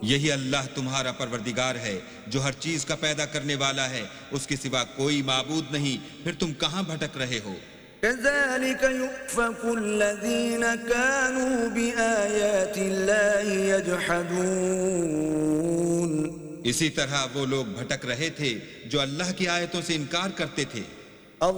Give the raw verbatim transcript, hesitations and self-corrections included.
यही अल्लाह तुम्हारा परवरदिगार है जो हर चीज का पैदा करने वाला है, उसके सिवा कोई माबूद नहीं, फिर तुम कहां भटक रहे हो। कज़ालिक युफ़कु अल्लज़ीना कानू बिआयाति ल्लाहि यजहदून। इसी तरह वो लोग भटक रहे थे जो अल्लाह की आयतों से इनकार करते थे।